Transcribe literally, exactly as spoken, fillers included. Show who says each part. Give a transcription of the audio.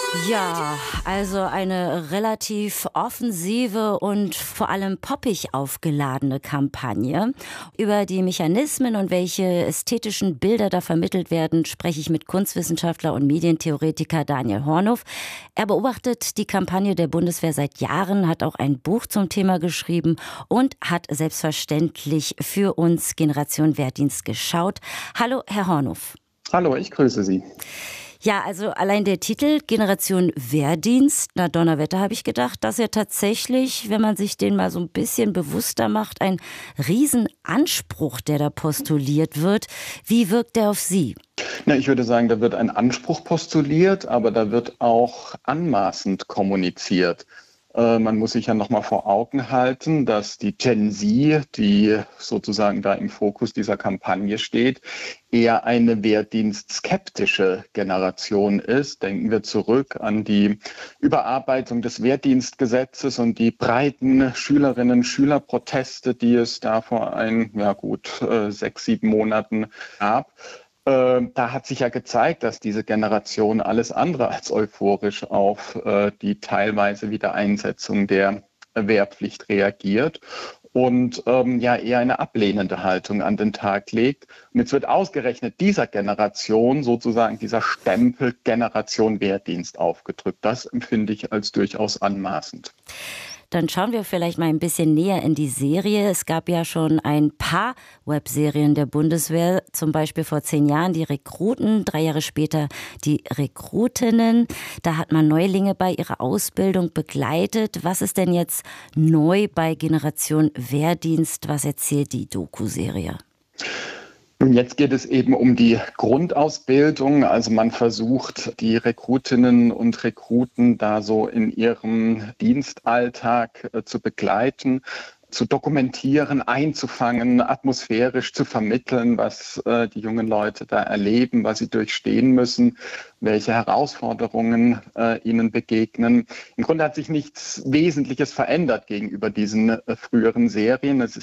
Speaker 1: Ja, also eine relativ offensive und vor allem poppig aufgeladene Kampagne. Über die Mechanismen und welche ästhetischen Bilder da vermittelt werden, spreche ich mit Kunstwissenschaftler und Medientheoretiker Daniel Hornuf. Er beobachtet die Kampagne der Bundeswehr seit Jahren, hat auch ein Buch zum Thema geschrieben und hat selbstverständlich für uns Generation Wehrdienst geschaut. Hallo, Herr Hornuf.
Speaker 2: Hallo, ich grüße Sie.
Speaker 1: Ja, also allein der Titel Generation Wehrdienst, na Donnerwetter, habe ich gedacht, dass er tatsächlich, wenn man sich den mal so ein bisschen bewusster macht, ein Riesenanspruch, der da postuliert wird. Wie wirkt der auf Sie?
Speaker 2: Na, ich würde sagen, da wird ein Anspruch postuliert, aber da wird auch anmaßend kommuniziert. Äh, man muss sich ja nochmal vor Augen halten, dass die Gen Z, die sozusagen da im Fokus dieser Kampagne steht, eher eine wehrdienstskeptische Generation ist. Denken wir zurück an die Überarbeitung des Wehrdienstgesetzes und die breiten Schülerinnen-Schülerproteste, die es da vor ein, ja gut, äh, sechs, sieben Monaten gab. Da hat sich ja gezeigt, dass diese Generation alles andere als euphorisch auf äh, die teilweise Wiedereinsetzung der Wehrpflicht reagiert und ähm, ja eher eine ablehnende Haltung an den Tag legt. Und jetzt wird ausgerechnet dieser Generation sozusagen dieser Stempel Generation Wehrdienst aufgedrückt. Das empfinde ich als durchaus anmaßend.
Speaker 1: Dann schauen wir vielleicht mal ein bisschen näher in die Serie. Es gab ja schon ein paar Webserien der Bundeswehr, zum Beispiel vor zehn Jahren die Rekruten, drei Jahre später die Rekrutinnen. Da hat man Neulinge bei ihrer Ausbildung begleitet. Was ist denn jetzt neu bei Generation Wehrdienst? Was erzählt die Doku-Serie?
Speaker 2: Und jetzt geht es eben um die Grundausbildung. Also man versucht, die Rekrutinnen und Rekruten da so in ihrem Dienstalltag äh, zu begleiten, zu dokumentieren, einzufangen, atmosphärisch zu vermitteln, was äh, die jungen Leute da erleben, was sie durchstehen müssen, welche Herausforderungen äh, ihnen begegnen. Im Grunde hat sich nichts Wesentliches verändert gegenüber diesen äh, früheren Serien. Es